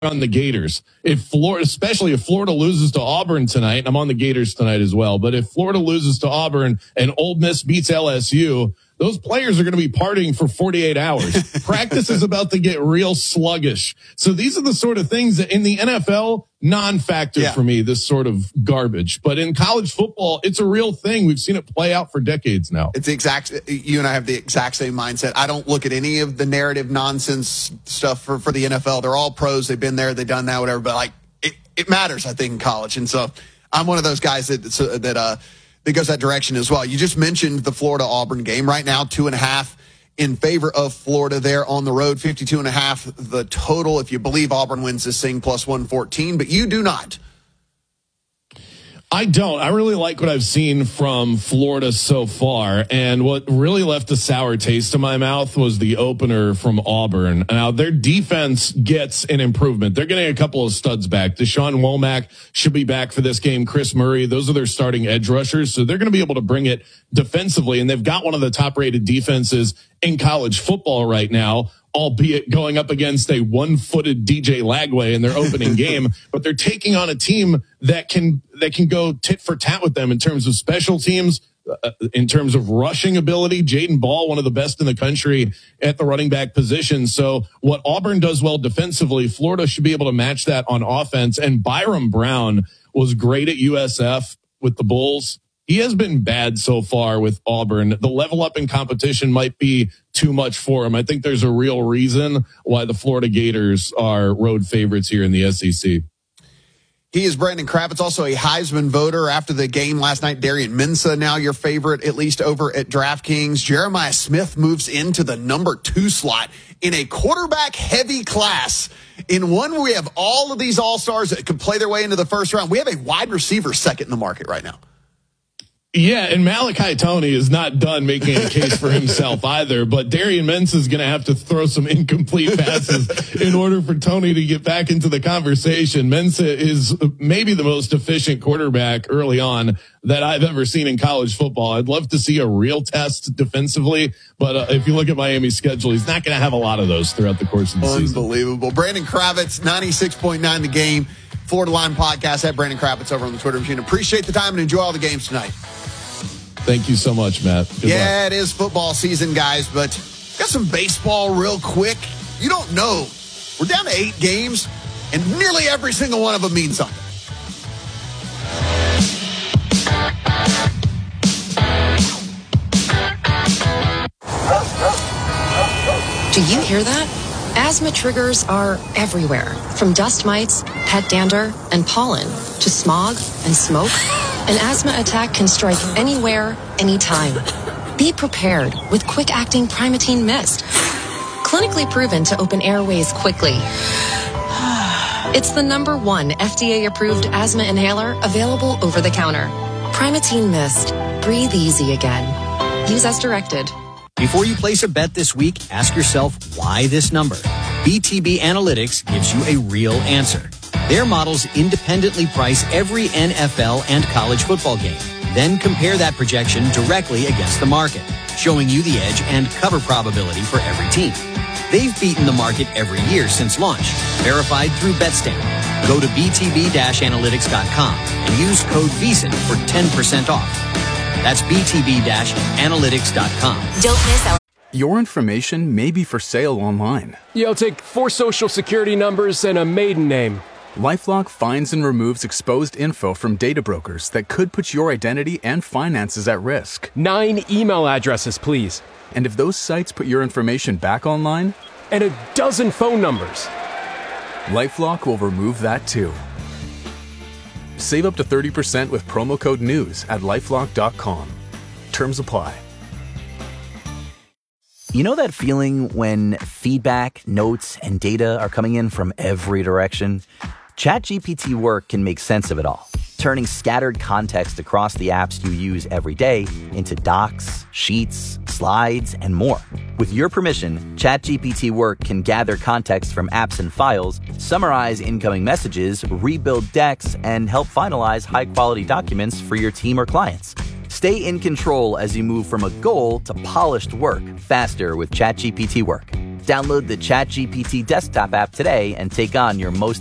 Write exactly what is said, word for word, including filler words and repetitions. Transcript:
on the Gators. If Florida, especially if Florida loses to Auburn tonight, and I'm on the Gators tonight as well, but if Florida loses to Auburn and Ole Miss beats L S U, those players are going to be partying for forty-eight hours. Practice is about to get real sluggish. So these are the sort of things that in the N F L, non-factor yeah. for me, this sort of garbage. But in college football, it's a real thing. We've seen it play out for decades now. It's the exact, you and I have the exact same mindset. I don't look at any of the narrative nonsense stuff for, for the N F L. They're all pros. They've been there. They've done that, whatever. But like, it, it matters, I think, in college. And so I'm one of those guys that, that, uh, that goes that direction as well. You just mentioned the Florida Auburn game right now, two and a half in favor of Florida there on the road, fifty-two and a half the total. If you believe Auburn wins this thing, plus one fourteen, but you do not. I don't. I really like what I've seen from Florida so far. And what really left a sour taste in my mouth was the opener from Auburn. Now, their defense gets an improvement. They're getting a couple of studs back. Deshaun Womack should be back for this game. Chris Murray, those are their starting edge rushers. So they're going to be able to bring it defensively. And they've got one of the top rated defenses in college football right now, albeit going up against a one-footed D J Lagway in their opening game. But they're taking on a team that can that can go tit for tat with them in terms of special teams, uh, in terms of rushing ability. Jaden Ball, one of the best in the country at the running back position. So what Auburn does well defensively, Florida should be able to match that on offense. And Byron Brown was great at U S F with the Bulls. He has been bad so far with Auburn. The level up in competition might be too much for him. I think there's a real reason why the Florida Gators are road favorites here in the S E C. He is Brandon Kravitz, also a Heisman voter. After the game last night, Darian Mensah, now your favorite, at least over at DraftKings. Jeremiah Smith moves into the number two slot in a quarterback-heavy class. In one where we have all of these all-stars that could play their way into the first round. We have a wide receiver second in the market right now. Yeah, and Malachi Toney is not done making a case for himself either, but Darian Mensah is going to have to throw some incomplete passes in order for Toney to get back into the conversation. Mensah is maybe the most efficient quarterback early on that I've ever seen in college football. I'd love to see a real test defensively, but uh, if you look at Miami's schedule, he's not going to have a lot of those throughout the course of the Unbelievable. season. Unbelievable. Brandon Kravitz, ninety-six point nine The Game. Florida Line Podcast at Brandon Kravitz over on the Twitter machine. Appreciate the time and enjoy all the games tonight. Thank you so much, Matt. Good yeah, luck. It is football season, guys, but got some baseball real quick. You don't know. We're down to eight games, and nearly every single one of them means something. Do you hear that? Asthma triggers are everywhere, from dust mites, pet dander, and pollen, to smog and smoke. An asthma attack can strike anywhere, anytime. Be prepared with quick-acting Primatene Mist. Clinically proven to open airways quickly. It's the number one F D A-approved asthma inhaler available over the counter. Primatene Mist. Breathe easy again. Use as directed. Before you place a bet this week, ask yourself, why this number? B T B Analytics gives you a real answer. Their models independently price every N F L and college football game, then compare that projection directly against the market, showing you the edge and cover probability for every team. They've beaten the market every year since launch, verified through BetStamp. Go to b t b dash analytics dot com and use code V S I N for ten percent off. That's b t b dash analytics dot com. Don't miss out. Your information may be for sale online. Yeah, I'll take four social security numbers and a maiden name. LifeLock finds and removes exposed info from data brokers that could put your identity and finances at risk. Nine email addresses, please. And if those sites put your information back online? And a dozen phone numbers. LifeLock will remove that too. Save up to thirty percent with promo code NEWS at lifelock dot com. Terms apply. You know that feeling when feedback, notes, and data are coming in from every direction? ChatGPT Work can make sense of it all, turning scattered context across the apps you use every day into docs, sheets, slides, and more. With your permission, ChatGPT Work can gather context from apps and files, summarize incoming messages, rebuild decks, and help finalize high-quality documents for your team or clients. Stay in control as you move from a goal to polished work faster with ChatGPT Work. Download the ChatGPT desktop app today and take on your most